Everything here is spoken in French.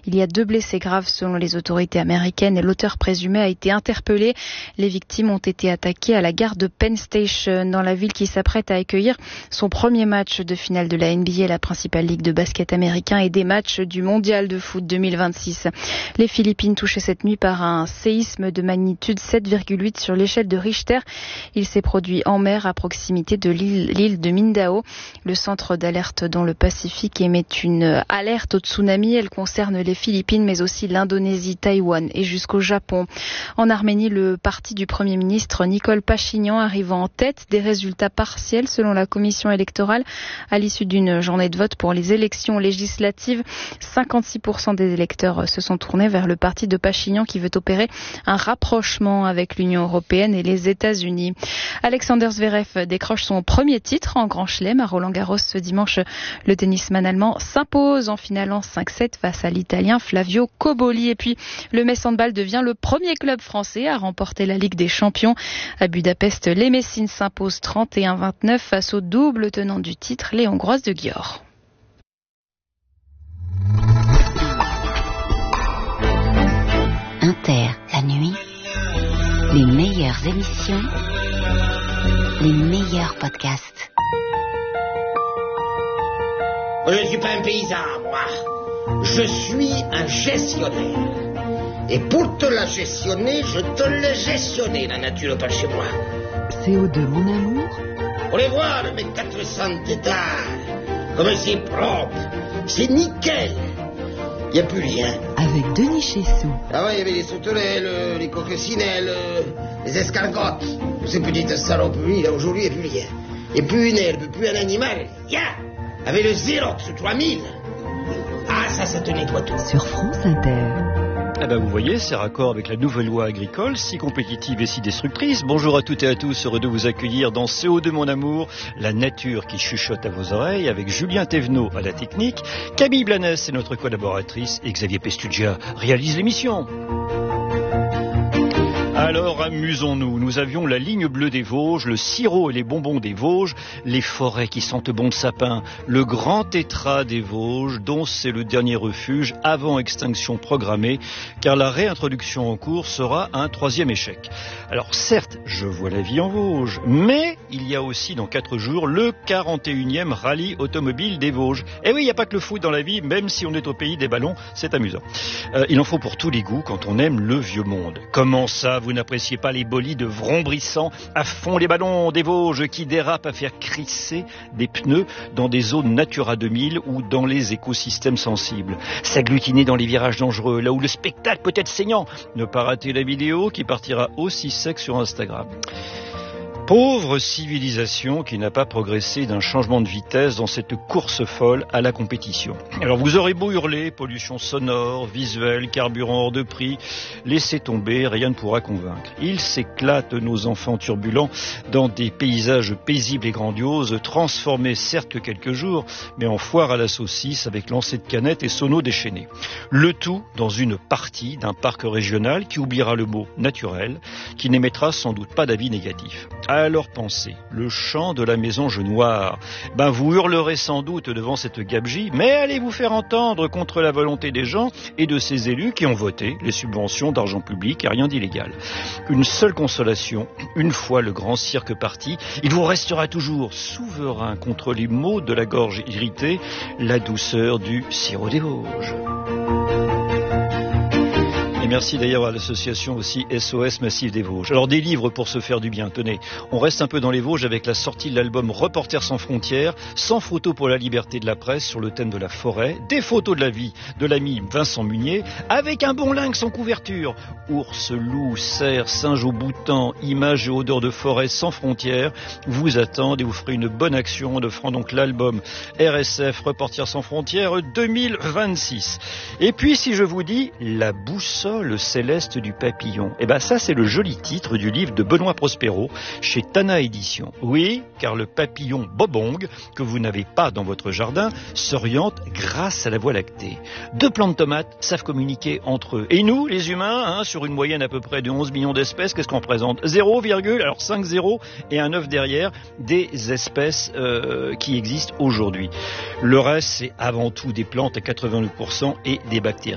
Il y a 2 blessés graves selon les autorités américaines et l'auteur présumé a été interpellé. Les victimes ont été attaquées à la gare de Penn Station dans la ville qui s'apprête à accueillir son premier match de finale de la NBA, la principale ligue de basket américain, et des matchs du mondial de foot 2026. Les Philippines touchées cette nuit par un séisme de magnitude 7,8 sur l'échelle de Richter. Il s'est produit en mer à proximité de l'île de Mindanao. Le centre d'alerte dans le Pacifique émet une alerte au tsunami. Elle concerne les Philippines mais aussi l'Indonésie, Taïwan et jusqu'au Japon. En Arménie, le parti du Premier ministre Nikol Pachinian arrive en tête des résultats partiels selon la commission électorale à l'issue d'une journée de vote pour les élections législatives. 56% des électeurs se sont tournés vers le parti de Pachinian qui veut opérer un rapprochement avec l'Union européenne et les États-Unis. Alexander Zverev décroche son premier titre en Grand Chelem à Roland-Garros ce dimanche. Le tennisman allemand s'impose en finale en 5-7 face à l'Italien Flavio Cobolli. Et puis le Metz Handball devient le premier club français à remporter la Ligue des Champions. À Budapest, les Messines s'imposent 31-29 face au double tenant du titre, les Hongroises de Győr. Inter, la nuit, les meilleures émissions, les meilleurs podcasts. Je ne suis pas un paysan, moi. Je suis un gestionnaire. Et pour te la gestionner, je te l'ai gestionné, la nature n'est pas chez moi. CO2, mon amour. On les voit, le mec 400 étages. Comme c'est propre. C'est nickel. Il n'y a plus rien. Avec Denis Chessou. Ah ouais, il y avait les sauterelles, les coccinelles, les escargottes. Ces petites saloperies, là, aujourd'hui, il n'y a plus rien. Il n'y a plus une herbe, plus un animal. Avec le Xerox 3000. Ah, ça te nettoie tout. Sur France Inter. Eh ben vous voyez, c'est raccord avec la nouvelle loi agricole, si compétitive et si destructrice. Bonjour à toutes et à tous, heureux de vous accueillir dans CO2 mon amour, la nature qui chuchote à vos oreilles, avec Julien Thévenot à la technique, Camille Blanès est notre collaboratrice et Xavier Pestugia réalise l'émission. Alors amusons-nous, nous avions la ligne bleue des Vosges, le sirop et les bonbons des Vosges, les forêts qui sentent bon le sapin, le grand tétras des Vosges, dont c'est le dernier refuge avant extinction programmée, car la réintroduction en cours sera un 3e échec. Alors certes, je vois la vie en Vosges, mais il y a aussi dans 4 jours le 41e rallye automobile des Vosges. Et oui, il n'y a pas que le foot dans la vie, même si on est au pays des ballons, c'est amusant. Il en faut pour tous les goûts quand on aime le vieux monde. Comment ça, vous n'appréciez pas les bolides vrombrissants à fond, les ballons des Vosges qui dérapent à faire crisser des pneus dans des zones Natura 2000 ou dans les écosystèmes sensibles, s'agglutiner dans les virages dangereux, là où le spectacle peut être saignant. Ne pas rater la vidéo qui partira aussi sec sur Instagram. Pauvre civilisation qui n'a pas progressé d'un changement de vitesse dans cette course folle à la compétition. Alors vous aurez beau hurler, pollution sonore, visuelle, carburant hors de prix, laissez tomber, rien ne pourra convaincre. Ils s'éclatent, nos enfants turbulents, dans des paysages paisibles et grandioses, transformés certes que quelques jours, mais en foire à la saucisse avec lancer de canettes et sonos déchaînés. Le tout dans une partie d'un parc régional qui oubliera le mot naturel, qui n'émettra sans doute pas d'avis négatif. Alors pensez, le chant de la mésange noire. Vous hurlerez sans doute devant cette gabegie, mais allez vous faire entendre contre la volonté des gens et de ces élus qui ont voté les subventions d'argent public et rien d'illégal. Une seule consolation, une fois le grand cirque parti, il vous restera toujours souverain contre les maux de la gorge irritée, la douceur du sirop des Vosges. Et merci d'ailleurs à l'association aussi SOS Massif des Vosges. Alors des livres pour se faire du bien, tenez. On reste un peu dans les Vosges avec la sortie de l'album Reporters sans frontières, 100 photos pour la liberté de la presse sur le thème de la forêt, des photos de la vie de l'ami Vincent Munier, avec un bon lynx en couverture. Ours, loup, cerf, singe au boutan, images et odeurs de forêt sans frontières vous attendent et vous ferez une bonne action en offrant donc l'album RSF Reporters sans frontières 2026. Et puis si je vous dis la boussole céleste du papillon, ça c'est le joli titre du livre de Benoît Prospero chez Tana Éditions. Oui, car le papillon bobong que vous n'avez pas dans votre jardin s'oriente grâce à la voie lactée. 2 plants de tomates savent communiquer entre eux. Et nous, les humains, sur une moyenne à peu près de 11 millions d'espèces, qu'est-ce qu'on représente ? 5 zéros et un 9 derrière des espèces qui existent aujourd'hui. Le reste, c'est avant tout des plantes à 89% et des bactéries.